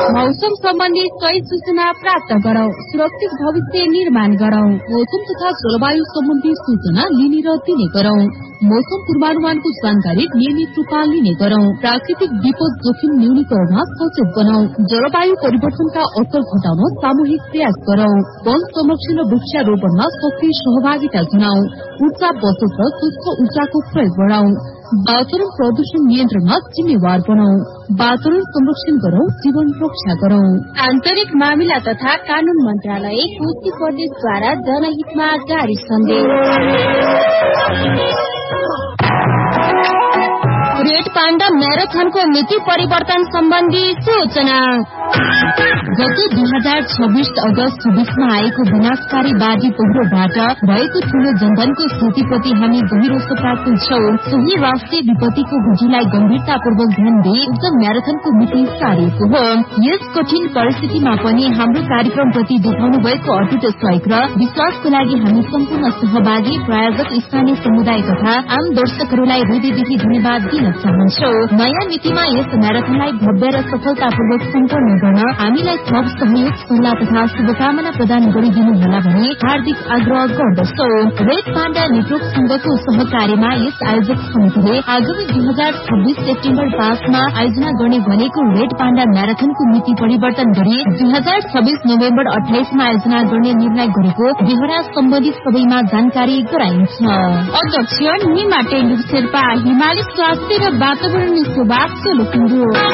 मौसम सम्बन्धी सही सूचना प्राप्त गरौं, सुरक्षित भविष्य निर्माण गरौं। मौसम तथा जलवायु सम्बन्धी सूचना लिने र दिने गरौं। मौसम पूर्वानुमानको जानकारी नियमित रूपमा लिने गरौं। प्राकृतिक विपद जोखिम न्यूनीकरणमा सचेत बनाऊ। जलवायु परिवर्तनका असर घटाउन सामूहिक प्रयास गरौं। वन संरक्षण र वृक्षारोपणमा सक्रिय सहभागिता जनाऊ। ऊर्जा बचत र स्वच्छ ऊर्जाको प्रयोग बढ़ाऊ। वातावरण प्रदूषण नियन्त्रणमा जिम्मेवार बनाऊ। वातावरण संरक्षण गरौं, जीवन रक्षा गरौं। आन्तरिक मामिला तथा कानून मन्त्रालय, कोशी प्रदेशद्वारा जनहितमा जारी सन्देश। रेड पाण्डा म्याराथनको मिति परिवर्तन सम्बन्धी सूचना। गत 2026 अगस्त 26मा आएको विनाशकारी बाढी पहिरोबाट भएको ठूलो जनधनको स्थितिप्रति हामी गहिरो शोकाकुल छौं। सोही राष्ट्रिय विपत्तिको बुझीलाई गम्भीरतापूर्वक ध्यान दिई उक्त म्याराथनको मिति सारिएको हो। यस कठिन परिस्थितिमा पनि हाम्रो कार्यक्रमप्रति देखाउनु भएको अटुट सहयोग र विश्वासको लागि हामी सम्पूर्ण सहभागी, प्रायोजक, स्थानीय समुदाय तथा आम दर्शकहरूलाई हृदयदेखि धन्यवाद दिन चाहन्छौ। नयाँ मितिमा यस म्याराथनलाई भव्य र सफलतापूर्वक सम्पन्न गर्न हामीलाई थप सहयोग, सल्लाह तथा शुभकामना प्रदान गरिदिनुहोला भनी हार्दिक आग्रह गर्दछौ। रेड पाण्डा नेटवर्क संघको सहकार्यमा यस आयोजक समितिले आगामी 2026 सेप्टेम्बर 5मा आयोजना गर्ने भनेको रेड पाण्डा म्याराथनको मिति परिवर्तन गरी 2026 नोभेम्बर 28मा आयोजना गर्ने निर्णय गरेको बेहोरा सम्बन्धित सबैमा जानकारी गराइन्छ। अध्यक्ष निमा टेन्डु शेर्पा, हिमाली स्वास्थ्य र वातावरण सेवा सोलुखुम्बु।